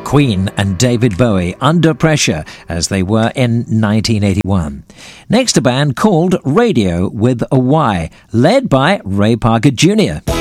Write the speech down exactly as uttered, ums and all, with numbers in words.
Queen and David Bowie, Under Pressure, as they were in nineteen eighty-one. Next, a band called Radio with a Y, led by Ray Parker Junior